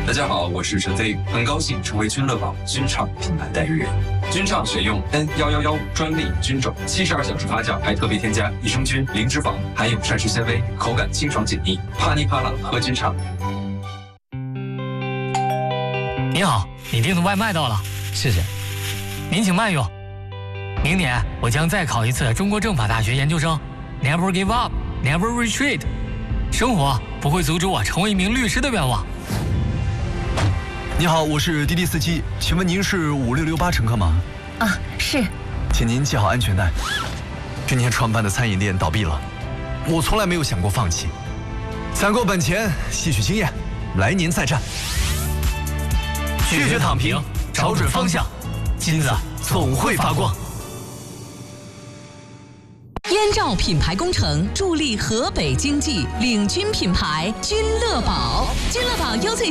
大家好，我是陈飞，很高兴成为君乐宝菌畅品牌代言人。菌畅选用 N111专利菌种，72小时发酵，还特别添加益生菌、零脂肪，含有膳食纤维，口感清爽解腻，啪哩啪啦喝菌畅。 您好，你订的外卖到了，谢谢。您请慢用。明年我将再考一次中国政法大学研究生 ，Never give up, never retreat。生活不会阻止我成为一名律师的愿望。 你好，我是滴滴司机，请问您是5668乘客吗？ 啊，是。 请您系好安全带。去年创办的餐饮店倒闭了，我从来没有想过放弃。攒够本钱，吸取经验，来年再战。 拒绝躺平，找准方向，金子总会发光。 燕赵品牌工程助力河北经济，领军品牌君乐宝。君乐宝优萃